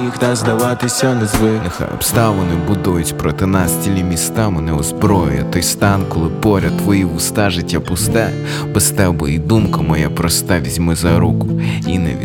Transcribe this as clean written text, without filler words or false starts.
Та здаватися не звик. Нехай обставини будують проти нас цілі міста, мене озброює той стан, коли поряд твої вуста, життя пусте. Без тебе і думка моя проста, візьми за руку і не